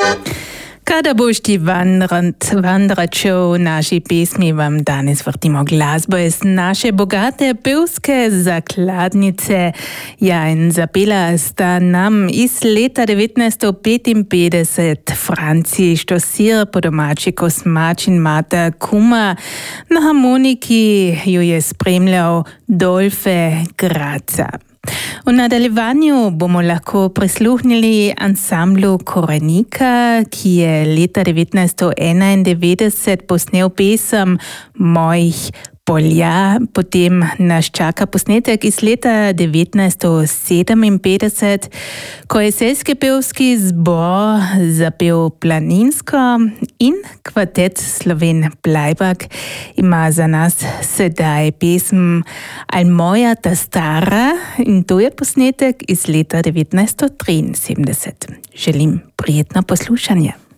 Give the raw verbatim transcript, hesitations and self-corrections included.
Kada boš ti vandračev naši pesmi vam danes vrtimo glasbo iz naše bogate pevske zakladnice. Ja, in zapela sta nam iz leta devetnajststo petinpetdeset Franci Štosir, po domači Kosmač in Marta Kuma. Na harmoniki ju je spremljal Dolfe Graca. V nadaljevanju bomo lahko prisluhnili ansamblu Korenika, ki je leta devetnajststo enaindevetdeset posnel pesem Mojih polja. Potem nas čaka posnetek iz leta devetnajststo sedeminpetdeset, ko je celjski pevski zbor zapel Planinsko in kvartet Sloven Bleibak ima za nas sedaj pesem Al moja ta stara in to je posnetek iz leta devetnajststo triinsedemdeset. Želim prijetno poslušanje.